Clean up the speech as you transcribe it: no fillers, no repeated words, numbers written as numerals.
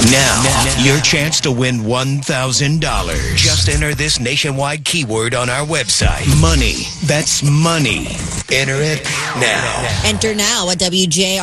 Now, your chance to win $1,000. Just enter this nationwide keyword on our website. Money. That's money. Enter it now. Enter now at WJR.